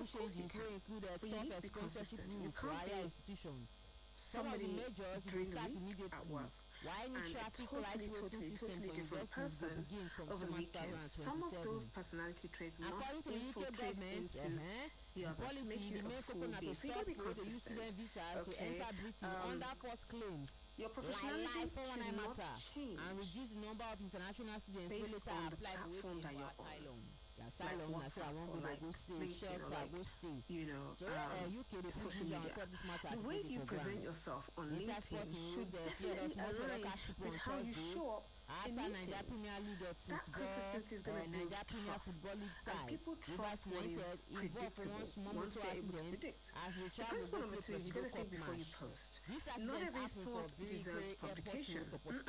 changes will include a top sponsorship rules for higher institutions. Some of the measures will start immediately. Why new traffic light rating system for investors will begin from over the summer weekend. Some of those personality traits must According to the UK infiltrate government, into the other to make you a full to being. So you gotta be stop the youth consistent. student visas to enter Britain under false claims. Your professionalism Like should not matter change and reduce the number of international students who based later on the apply for platform that waiting you're for on. asylum. The Like asylum, I say I WhatsApp won't or go like go stay, LinkedIn or shelter, like, go stay. you know, So UK they social push media. on this matter. The way you present yourself on LinkedIn should definitely align with how you show up in after Nigeria meetings. Premier League of That football, consistency is going to build Nigeria Premier trust, Football League and side, people trust what is predictable once they're able to predict. The principle number 2 is you got to think before you post. Not every thought deserves publication.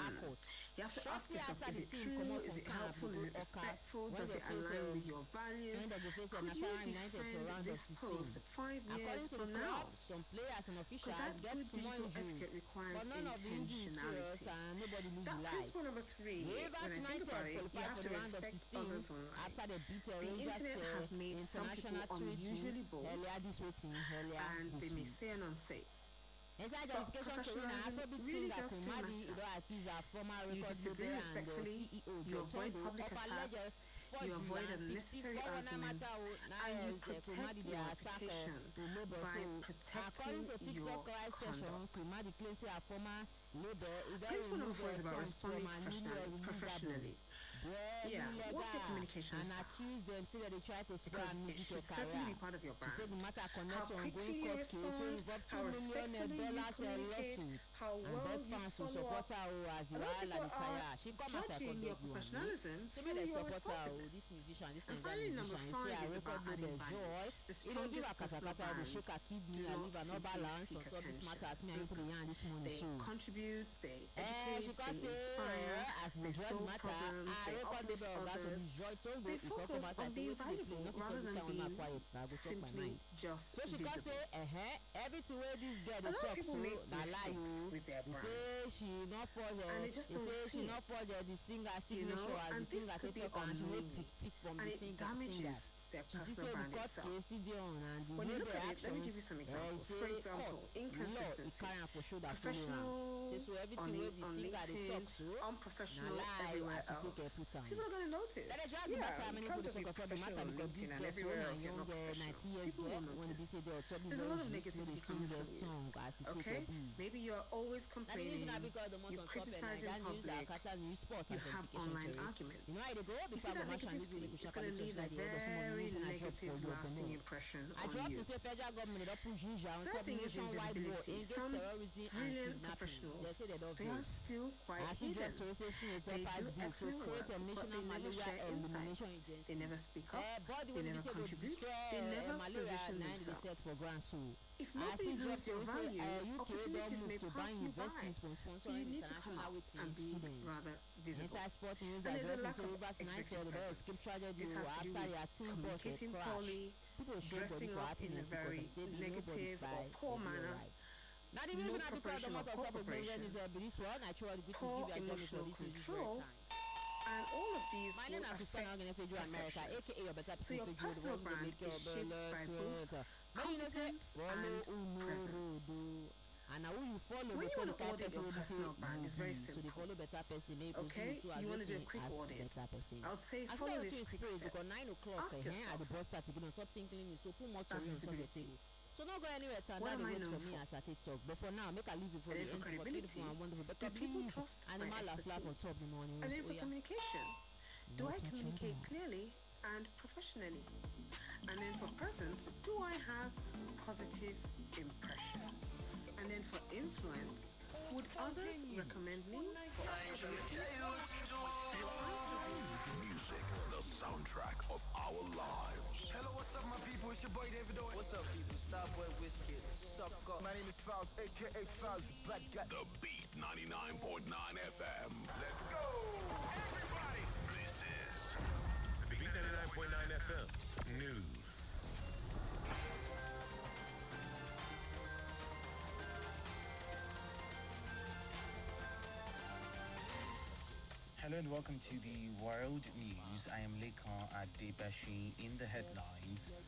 You have to ask yourself, is it true? Is it helpful? Is it respectful? Does it align with your values? Could you defend this post 5 years from now? Some players and officials Because that get good small digital injuries, etiquette requires but none of the injuries serious intentionality. and nobody lose That life. principle number 3, when I think about it, you have to respect others online. After they beat The internet has made some people unusually bold, earlier this week, and they may say and unsay. Inside But the education to Afrobeat really singer does still Kumadi matter. Ido accused our former You record disagree label respectfully, and CEO you avoid public attacks, you avoid unnecessary arguments, and you protect your reputation by protecting your conduct. Kumadi claims her former label Principle number 4 is about responding professionally. Yeah, what's your communication and style? accuse them, say that they try to spoil Because it music should career. certainly be part of your She said brand. the matter How connects to quickly ongoing you court case wey respond, involve how $2 million respectfully you communicate, lawsuit. how well And you fans to follow support up. her as A lot of Iwala people retire. are She come as a judging your professionalism so through may they your support her, responsiveness. this musician, this And Nigerian finally, number musician. You 5 see her is record about adding label value. Joy. The You know, give her strongest personal katakata, they shake her brands kidney, do her not liver, no simply balance. seek On top this matter, as me, I attention. need to be here this morning. They So. contribute, they She educate, can they say, inspire, as they Joy solve matter, problems, I they record uplift label that to others. Joy Togo. They If you talk focus about on I say, being wait till they play, valuable not to rather this than kind of being quiet, now go talk my simply mind. just So she can visible. say, everything where this girl A they lot of talk people so, make na lie mistakes o. with their They say brands. she not forge And they just don't say she see not it. forge the singer You signature know, as and the this singer could take be up and she no unknowingly, tick from and the it singer. damages their She personal say brand the court itself. case still dey on and the When you way look they at it, let me action, give you some examples. say For example, court, law, e inconsistency, carry am for shoulder follow professional am. Say so everything wey the on singer dey LinkedIn, talk so, unprofessional na lie everywhere as she else. take put am. People are going to notice. Let us drag the matter. Yeah, Many you can't people just be talk about the matter professional on because this LinkedIn and girl so everywhere na else you're young not professional. 90 years People will girl when they notice. say they're top There's a lot of when they negativity sing coming their from you. song as it take Okay? a beat. Maybe you're always Now the complaining, reason I because the most you on top criticize and in news public, Akata news sport you have online arguments. You know how they go You see that negativity is going to leave a very negative lasting impression I on drop you. to say federal government don't push ginger on Third top thing is nationwide war invisibility. against Some terrorism and brilliant kidnapping. They professionals, say they don't they are vote. still quite I think hidden. to say senior They top do book to excellent create work, a but national they never malaria share insights. elimination agency. They never speak up. Body They when never say they contribute. destroy They never malaria position and they themselves. set for grand so. If nobody knows your value, UK opportunities may to buy pass you by. universities from So sponsoring you need to come international out waiting and be students. rather visible. Inside sport news, And I there's a read lack to of Rivers United, executive the presence. skip tragedy This has to do after with their team bus was communicating crashed. poorly, People show body dressing for up in a happiness very because they did negative nobody or buy poor their manner. rights. Now the No reason I because the preparation month or on top of cooperation. news be this one. I try to get to Poor give you a emotional for this control, time. and all of these My name will is Christiana affect Ogenefeju America, perceptions. aka your better So your people personal brand is shaped by both competence and presence. And now who you follow When you want to better audit your person personal brand, it's very so they simple. follow better person. Okay, you want to do a quick audit. I would say follow this quick step. Because 9 o'clock Ask at yourself, the bus start again on top thinking is to put more to That's on top of the visibility. table. So not go anywhere to What am I wait known for me for? as I take talk. But for now, make a leave it for And the then for end for credibility, beautiful and wonderful. But do people please, trust my animal laugh on expertise? top in the morning. And then So, for yeah. communication, do I communicate clearly and professionally? And then for presence, do I have positive impressions? And then for influence, would others recommend me for opportunities? Music, the soundtrack of our lives. Hello, what's up, my people? It's your boy David Owen. What's up, people? Starboy Whiskey. Suck up. My name is Fowls, aka Fowls, the black guy. The Beat 99.9 FM. Let's go! Everybody! This is The Beat 99.9 FM News. Hello and welcome to the World News. I am Lekan Adebashi. In the headlines,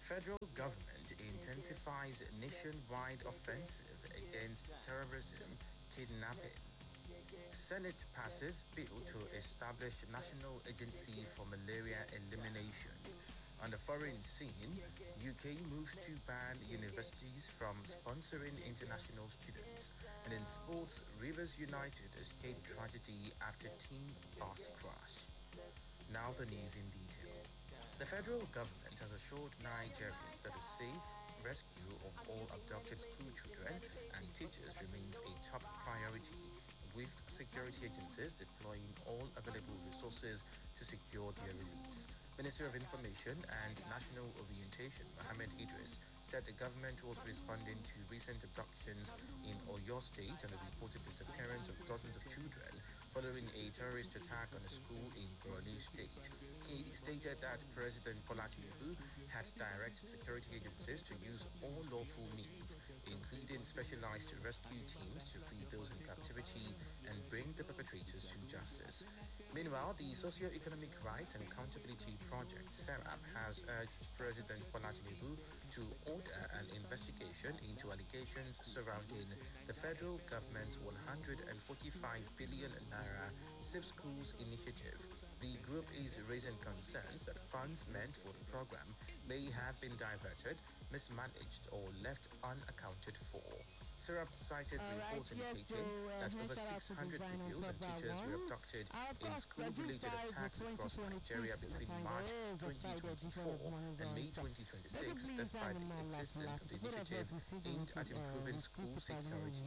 Federal government intensifies nationwide offensive against terrorism, kidnapping. Senate passes bill to establish National Agency for Malaria Elimination. On the foreign scene, UK moves to ban universities from sponsoring international students. And in sports, Rivers United escaped tragedy after team bus crash. Now the news in detail. The federal government has assured Nigerians that the safe rescue of all abducted school children and teachers remains a top priority, with security agencies deploying all available resources to secure their release. Minister of Information and National Orientation, Mohammed Idris, said the government was responding to recent abductions in Oyo State and the reported disappearance of dozens of children following a terrorist attack on a school in Borno State. He stated that President Bola Tinubu had directed security agencies to use all lawful means, including specialized rescue teams to free those in captivity and bring the perpetrators to justice. Meanwhile, the Socio-Economic Rights and Accountability Project, SERAP, has urged President Bola Tinubu to order an investigation into allegations surrounding the federal government's 145 billion naira Safe Schools initiative. The group is raising concerns that funds meant for the program may have been diverted, mismanaged, or left unaccounted for. SERAP cited reports indicating that over 600 pupils and teachers were abducted in school-related attacks across Nigeria between March 2024 and May 2026, despite the existence of the initiative aimed at improving school security.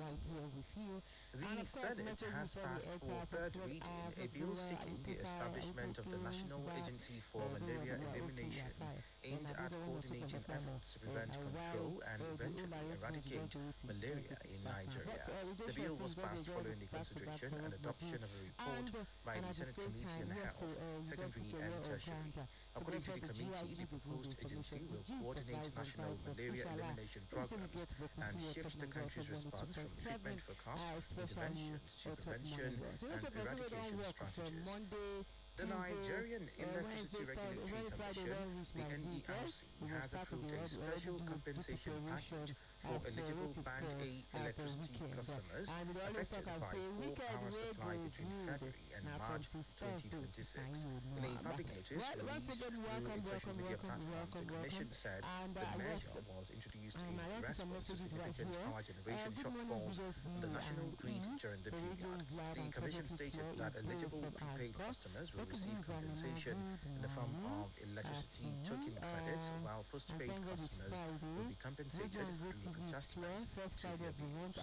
The Senate has passed for third reading a bill seeking the establishment of the National Agency for Malaria Elimination, aimed at coordinating efforts to prevent, control, and eventually eradicate malaria in Nigeria. The bill was passed following the consideration and adoption of a report by the Senate Committee on Health, Secondary and Tertiary. According to the committee, the proposed agency will coordinate national malaria elimination programs and shift the country's response from treatment for cost, intervention to prevention and eradication strategies. The Nigerian Electricity Regulatory Commission, the NERC, has approved a special compensation package for eligible Band A electricity customers affected by poor power supply between February and March 2026. In a public notice released through its social media platforms, the Commission said the measure was introduced in response to significant power generation shortfalls on the national grid during the period. The Commission stated that eligible prepaid customers will receive compensation in the form of electricity token credits, while postpaid customers will be compensated through adjustments to their bills.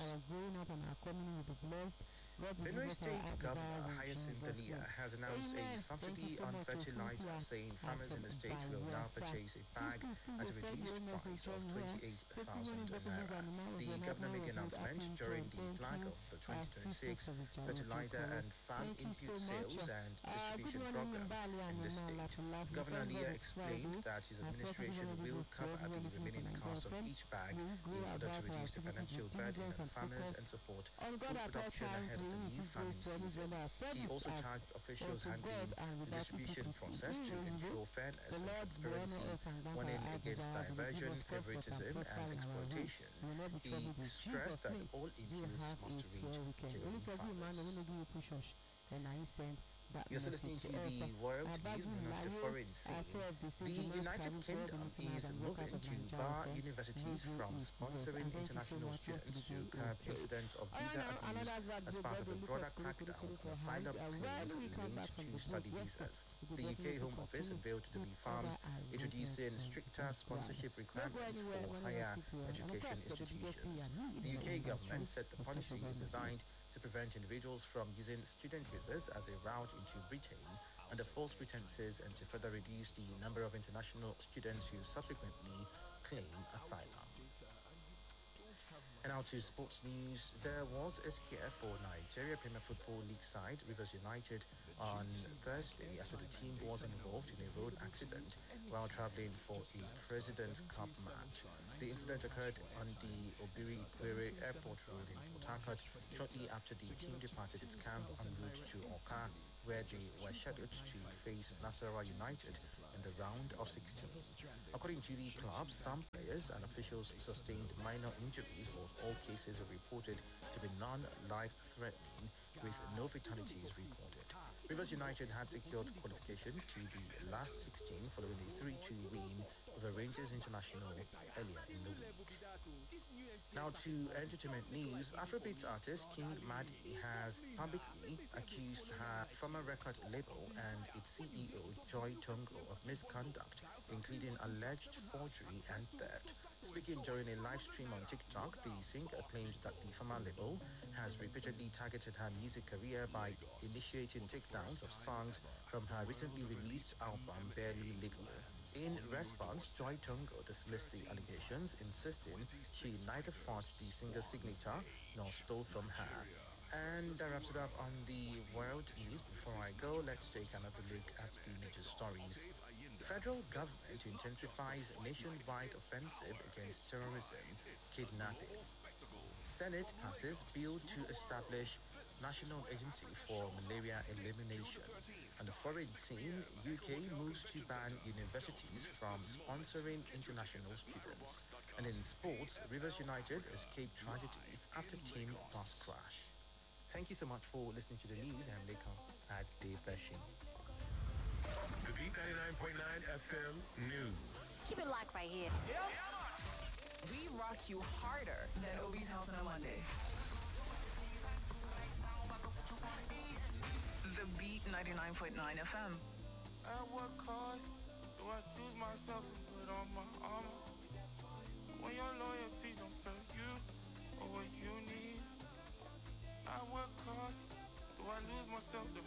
Benue State Governor Hyacinth Dalia has announced a subsidy on fertilizer, saying farmers in the state will now purchase a bag at a reduced price of 28,000 naira. The governor made the announcement during the flag of the 2026 Fertilizer and Farm Input Sales and Distribution Program in the state. Governor Lia explained that his administration will cover the remaining cost of each bag in order to reduce the financial burden on farmers and support food production ahead of the new farming season. He also charged officials handling the distribution process to ensure fairness and transparency, warning against diversion, favoritism, and exploitation. He stressed that all inputs must reach genuine farmers. You're still listening to the World News, moving on to the foreign scene. The United Kingdom is moving to bar universities from sponsoring international students to curb incidents of visa abuse as part of a broader crackdown on asylum claims linked to study visas. The UK Home Office unveiled the reforms introducing stricter sponsorship requirements for higher education institutions. The UK government said the policy is designed to prevent individuals from using student visas as a route into Britain under false pretenses and to further reduce the number of international students who subsequently claim asylum. And now to sports news. There was a scare for Nigeria Premier Football League side Rivers United on Thursday after the team was involved in a road accident while traveling for a President's Cup match. The incident occurred on the Obiri Ikwere Airport Road in Port Harcourt shortly after the team departed its camp en route to Oka, where they were scheduled to face Nasarawa United in in the round of 16. According to the club, some players and officials sustained minor injuries, while all cases were reported to be non-life-threatening, with no fatalities recorded. Rivers United had secured qualification to the last 16 following a 3-2 win over Rangers International earlier in the week. Now to entertainment news, Afrobeats artist King Maddie has publicly accused her former record label and its CEO Joy Tongo of misconduct, including alleged forgery and theft. Speaking during a live stream on TikTok, the singer claimed that the former label has repeatedly targeted her music career by initiating takedowns of songs from her recently released album Barely Legal. In response, Joy Tongo dismissed the allegations, insisting she neither forged the singer's signature nor stole from her. And that wraps it up on the world news. Before I go, let's take another look at the major stories. Federal government intensifies nationwide offensive against terrorism, kidnapping. Senate passes bill to establish National Agency for Malaria Elimination. On the foreign scene, UK moves to ban universities from sponsoring international students. And in sports, Rivers United escaped tragedy after team bus crash. Thank you so much for listening to the news. I'm Leko at Depeshi. The Beat 99.9 FM News. Keep it locked right here. We rock you harder than Obi's House on a Monday. The Beat 99.9 FM. At what cost do I choose myself and put on my armor? When your loyalty don't serve you or what you need. At what cost do I lose myself to